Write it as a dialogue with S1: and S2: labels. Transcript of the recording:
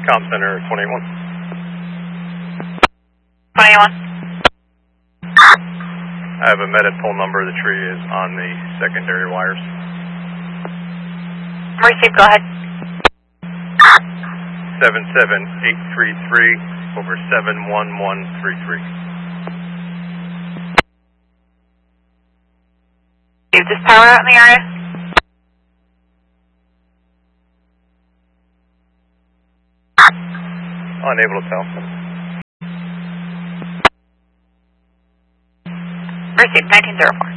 S1: Comm Center 21.
S2: 21.
S1: I have a MEDET pole number. The tree is on the secondary wires.
S2: Receive, go ahead.
S1: 77833 over 71133.
S2: Is this power out in the area?
S1: Unable to tell.
S2: Receive, 1904.